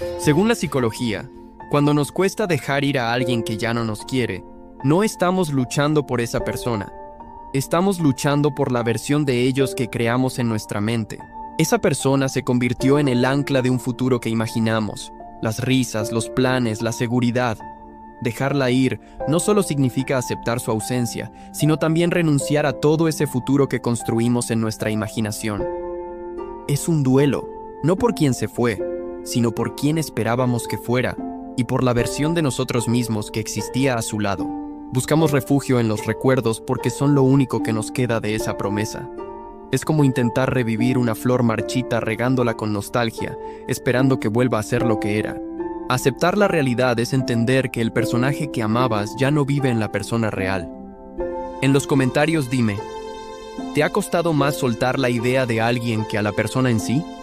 Según la psicología, cuando nos cuesta dejar ir a alguien que ya no nos quiere, no estamos luchando por esa persona. Estamos luchando por la versión de ellos que creamos en nuestra mente. Esa persona se convirtió en el ancla de un futuro que imaginamos. Las risas, los planes, la seguridad. Dejarla ir no solo significa aceptar su ausencia, sino también renunciar a todo ese futuro que construimos en nuestra imaginación. Es un duelo, no por quien se fue, sino por quien esperábamos que fuera y por la versión de nosotros mismos que existía a su lado. Buscamos refugio en los recuerdos porque son lo único que nos queda de esa promesa. Es como intentar revivir una flor marchita regándola con nostalgia, esperando que vuelva a ser lo que era. Aceptar la realidad es entender que el personaje que amabas ya no vive en la persona real. En los comentarios dime, ¿te ha costado más soltar la idea de alguien que a la persona en sí?